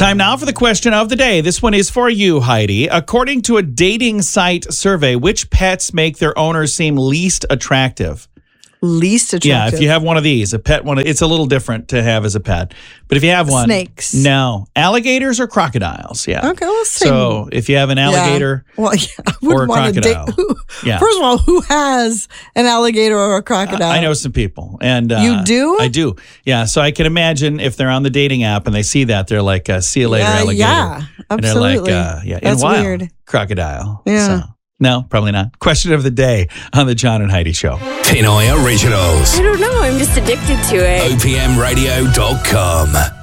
Time now for the question of the day. This one is for you, Heidi. According to a dating site survey, which pets make their owners seem least attractive? Least attractive? Yeah, if you have one of these, a pet one, it's a little different to have as a pet. But if you have one. Snakes. No. Alligators or crocodiles? Yeah. Okay, let's see. So if you have an alligator I or a want to crocodile. Yeah. First of all, who has an alligator or a crocodile? I know some people. And You do? I do. Yeah. So I can imagine if they're on the dating app and they see that, they're like, see you later, alligator. Yeah, And absolutely. they're like, That's and wild, weird. crocodile. Yeah. So, no, probably not. Question of the day on the John and Heidi Show. Pinoy Originals. I don't know. I'm just addicted to it. OPMradio.com.